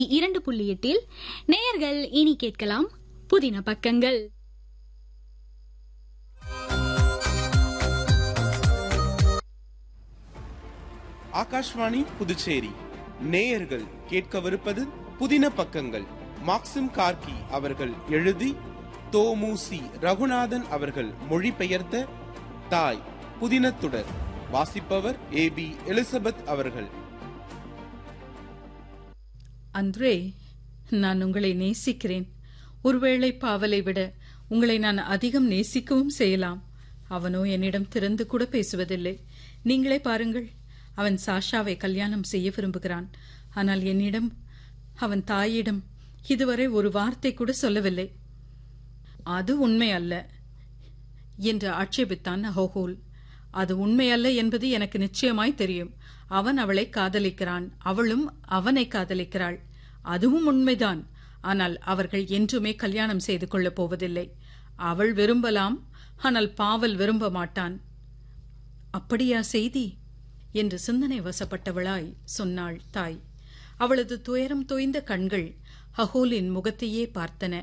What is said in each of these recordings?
2.8 நேயர்கள் இனி கேட்கலாம் புதின பக்கங்கள். ஆகாஷ்வாணி புதுச்சேரி நேயர்கள் கேட்கவிருப்பது புதின பக்கங்கள். மாக்சிம் கார்கி அவர்கள் எழுதி தோமுசி ரகுநாதன் அவர்கள் மொழிபெயர்த்த தாய் புதினத்துடர். வாசிப்பவர் AB எலிசபெத் அவர்கள். அன்றே, நான் உங்களை நேசிக்கிறேன். ஒருவேளை பாவலை விட உங்களை நான் அதிகம் நேசிக்கவும் செய்யலாம். அவனோ என்னிடம் திறந்து கூட பேசுவதில்லை. நீங்களே பாருங்கள். அவன் சாஷாவை கல்யாணம் செய்ய விரும்புகிறான். ஆனால் என்னிடம், அவன் தாயிடம் இதுவரை ஒரு வார்த்தை கூட சொல்லவில்லை. அது உண்மை அல்ல என்று ஆட்சேபித்தான் ஹோஹோல். அது உண்மையல்ல என்பது எனக்கு நிச்சயமாய் தெரியும். அவன் அவளை காதலிக்கிறான், அவளும் அவனை காதலிக்கிறாள். அதுவும் உண்மைதான். ஆனால் அவர்கள் என்றுமே கல்யாணம் செய்து கொள்ளப் போவதில்லை. அவள் விரும்பலாம், ஆனால் பாவல் விரும்ப மாட்டான். அப்படியா செய்தி என்று சிந்தனை வசப்பட்டவளாய் சொன்னாள் தாய். அவளது துயரம் தோய்ந்த கண்கள் ஹகோலின் முகத்தையே பார்த்தன.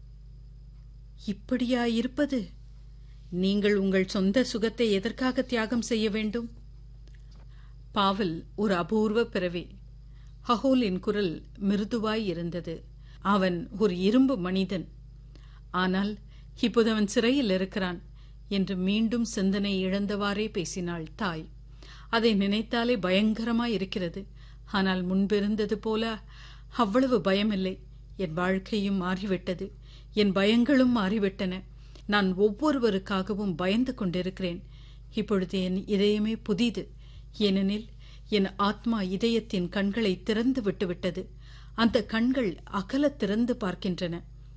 இப்படியா இருப்பது? நீங்கள் உங்கள் சொந்த சுகத்தை எதற்காக தியாகம் செய்ய வேண்டும்? பாவல் ஒரு அபூர்வ பிறவி. ஹகோலின் குரல் மிருதுவாய் இருந்தது. அவன் ஒரு இரும்பு மனிதன். ஆனால் இப்போது அவன் சிறையில் இருக்கிறான் என்று மீண்டும் சிந்தனை இழந்தவாறே பேசினாள் தாய். அதை நினைத்தாலே பயங்கரமாய் இருக்கிறது. ஆனால் முன்பிருந்தது போல அவ்வளவு பயமில்லை. என் வாழ்க்கையும் மாறிவிட்டது. என் பயங்களும் மாறிவிட்டன. நான் ஒவ்வொருவருக்காகவும் பயந்து கொண்டிருக்கிறேன். இப்பொழுது என் இதயமே புதிது. ஏனெனில் என் ஆத்மா இதயத்தின் கண்களை திறந்து விட்டுவிட்டது. அந்த கண்கள் அகல திறந்து பார்க்கின்றன,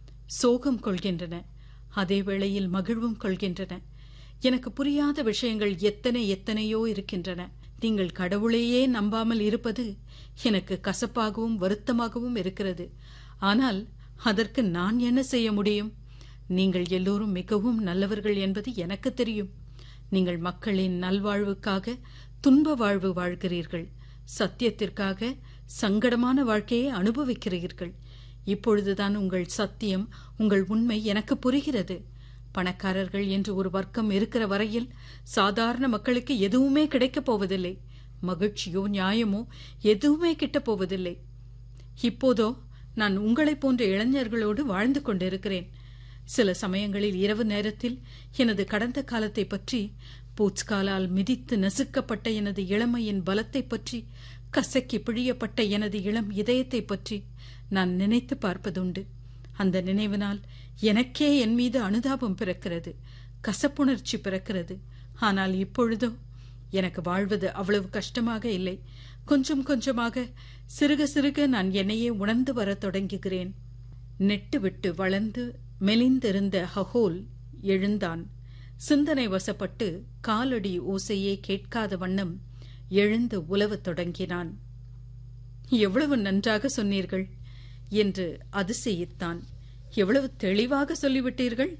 சோகம் கொள்கின்றன, அதே வேளையில் மகிழ்வும் கொள்கின்றன. எனக்கு புரியாத விஷயங்கள் எத்தனையோ இருக்கின்றன. நீங்கள் கடவுளையே நம்பாமல் இருப்பது எனக்கு கசப்பாகவும் வருத்தமாகவும் இருக்கிறது. ஆனால் அதற்கு நான் என்ன செய்ய முடியும்? நீங்கள் எல்லோரும் மிகவும் நல்லவர்கள் என்பது எனக்கு தெரியும். நீங்கள் மக்களின் நல்வாழ்வுக்காக துன்ப வாழ்வு வாழ்கிறீர்கள். சத்தியத்திற்காக சங்கடமான வாழ்க்கையை அனுபவிக்கிறீர்கள். இப்பொழுதுதான் உங்கள் சத்தியம், உங்கள் உண்மை எனக்கு புரிகிறது. பணக்காரர்கள் என்று ஒரு வர்க்கம் இருக்கிற வரையில் சாதாரண மக்களுக்கு எதுவுமே கிடைக்கப் போவதில்லை. மகிழ்ச்சியோ நியாயமோ எதுவுமே கிட்டப் போவதில்லை. இப்போதோ நான் உங்களைப் போன்ற இளைஞர்களோடு வாழ்ந்து கொண்டிருக்கிறேன். சில சமயங்களில் இரவு நேரத்தில் எனது கடந்த காலத்தை பற்றி, பூச்காலால் மிதித்து நசுக்கப்பட்ட எனது இளமையின் பலத்தை பற்றி, கசக்கி பிழியப்பட்ட எனது இளம் இதயத்தை பற்றி நான் நினைத்து பார்ப்பதுண்டு. அந்த நினைவினால் எனக்கே என் மீது அனுதாபம் பிறக்கிறது, கசப்புணர்ச்சி பிறக்கிறது. ஆனால் இப்பொழுதோ எனக்கு வாழ்வது அவ்வளவு கஷ்டமாக இல்லை. கொஞ்சம் கொஞ்சமாக, சிறுக சிறுக நான் என்னையே உணர்ந்து வரத் தொடங்குகிறேன். நெட்டு விட்டு வளர்ந்து மெலிந்திருந்த ஹகோல் எழுந்தான். சிந்தனை வசப்பட்டு காலடி ஓசையே கேட்காத வண்ணம் எழுந்து உலவத் தொடங்கினான். எவ்வளவு நன்றாக சொன்னீர்கள் என்று அதிசயித்தான். எவ்வளவு தெளிவாக சொல்லிவிட்டீர்கள்.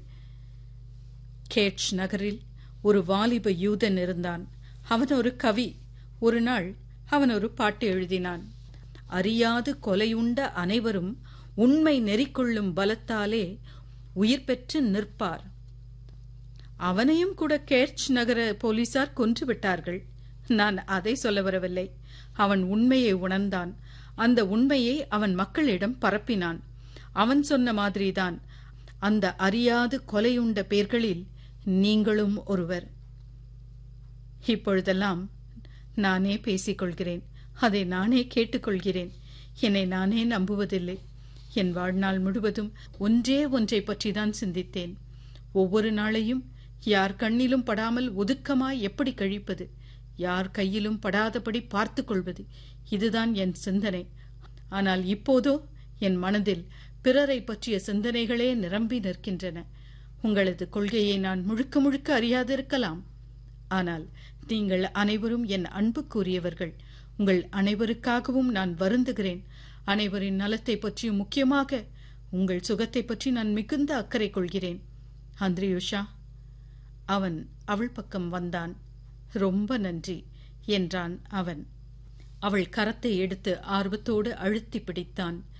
கேட்ச் நகரில் ஒரு வாலிப யூதன் இருந்தான். அவன் ஒரு கவி. ஒரு நாள் அவன் ஒரு பாட்டு எழுதினான். அறியாது கொலையுண்ட அனைவரும் உண்மை நெறிக்கொள்ளும் பலத்தாலே உயிர் பெற்று நிற்பார். அவனையும் கூட கேட்ச் நகர போலீசார் கொன்று விட்டார்கள். நான் அதை சொல்ல வரவில்லை. அவன் உண்மையை உணர்ந்தான். அந்த உண்மையை அவன் மக்களிடம் பரப்பினான். அவன் சொன்ன மாதிரிதான் அந்த அறியாது கொலையுண்ட பேர்களில் நீங்களும் ஒருவர். இப்பொழுதெல்லாம் நானே பேசிக்கொள்கிறேன். அதை நானே கேட்டுக்கொள்கிறேன். என்னை நானே நம்புவதில்லை. என் வாழ்நாள் முழுவதும் ஒன்றை பற்றிதான் சிந்தித்தேன். ஒவ்வொரு நாளையும் யார் கண்ணிலும் படாமல் ஒதுக்கமாய் எப்படி கழிப்பது, யார் கையிலும் படாதபடி பார்த்து கொள்வது, இதுதான் என் சிந்தனை. ஆனால் இப்போதோ என் மனதில் பிறரை பற்றிய சிந்தனைகளே நிரம்பி நிற்கின்றன. உங்களது கொள்கையை நான் முழுக்க முழுக்க அறியாதிருக்கலாம். ஆனால் நீங்கள் அனைவரும் என் அன்புக்குரியவர்கள். உங்கள் அனைவருக்காகவும் நான் வருந்துகிறேன். அனைவரின் நலத்தை பற்றியும் முக்கியமாக உங்கள் சுகத்தை பற்றி நான் மிகுந்த அக்கறை கொள்கிறேன். அந்திரியுஷா. அவன் அவள் பக்கம் வந்தான். ரொம்ப நன்றி என்றான் அவன். அவள் கரத்தை எடுத்து ஆர்வத்தோடு அழுத்தி பிடித்தான்.